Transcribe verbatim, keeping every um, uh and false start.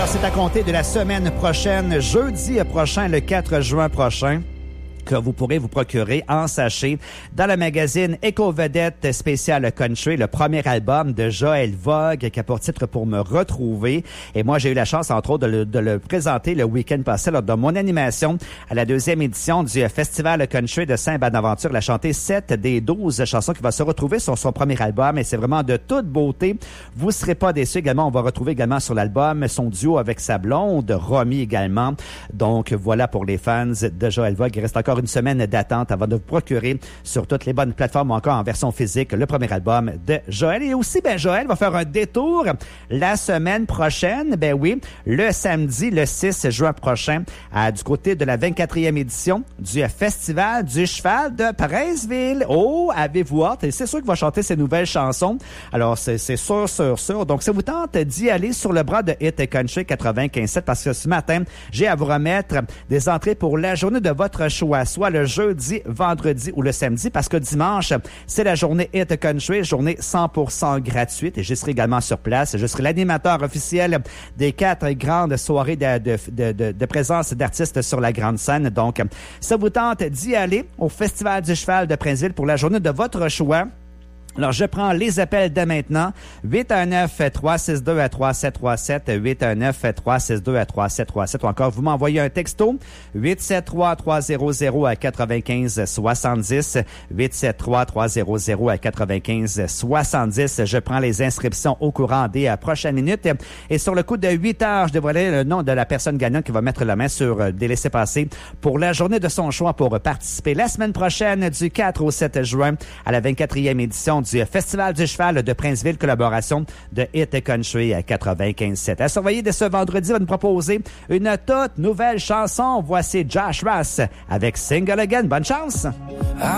c'est à compter de la semaine prochaine, jeudi prochain, le quatre juin prochain, que vous pourrez vous procurer en sachet dans le magazine Éco-Vedette spécial Country, le premier album de Joël Vogue qui a pour titre Pour me retrouver. Et moi, j'ai eu la chance, entre autres, de le, de le présenter le week-end passé lors de mon animation à la deuxième édition du Festival Country de Saint-Bonaventure. Il a chanté sept des douze chansons qui vont se retrouver sur son premier album et c'est vraiment de toute beauté. Vous serez pas déçus. Également, on va retrouver également sur l'album son duo avec sa blonde, Romy également. Donc, voilà pour les fans de Joël Vogue. Il reste encore une semaine d'attente avant de vous procurer sur toutes les bonnes plateformes ou encore en version physique le premier album de Joël. Et aussi, ben Joël va faire un détour la semaine prochaine, ben oui, le samedi, le six juin prochain, à, du côté de la vingt-quatrième édition du Festival du Cheval de Princeville. Oh, avez-vous hâte? Et c'est sûr qu'il va chanter ses nouvelles chansons. Alors, c'est, c'est sûr, sûr, sûr. Donc, ça vous tente d'y aller sur le bras de Hit Country quatre-vingt-quinze sept parce que ce matin, j'ai à vous remettre des entrées pour la journée de votre choix, soit le jeudi, vendredi ou le samedi, parce que dimanche, c'est la journée Hit Country, journée cent pour cent gratuite, et je serai également sur place. Je serai l'animateur officiel des quatre grandes soirées de, de, de, de, de présence d'artistes sur la grande scène. Donc, ça vous tente d'y aller au Festival du Cheval de Princeville pour la journée de votre choix. Alors, je prends les appels dès maintenant. huit un neuf, trois six deux, trois sept trois sept, huit un neuf, trois six deux, trois sept trois sept, ou encore vous m'envoyez un texto, huit sept trois, trois zéro zéro à quatre-vingt-quinze soixante-dix, huit sept trois, trois zéro zéro à quatre-vingt-quinze soixante-dix. Je prends les inscriptions au courant des prochaines minutes. Et sur le coup de huit heures, je dévoilerai le nom de la personne gagnante qui va mettre la main sur des laissez-passer pour la journée de son choix pour participer la semaine prochaine du quatre au sept juin à la vingt-quatrième édition du Festival du Cheval de Princeville, collaboration de Hit Country à quatre-vingt-quinze sept. À surveiller dès ce vendredi, va nous proposer une toute nouvelle chanson. Voici Josh Ross avec Single Again. Bonne chance!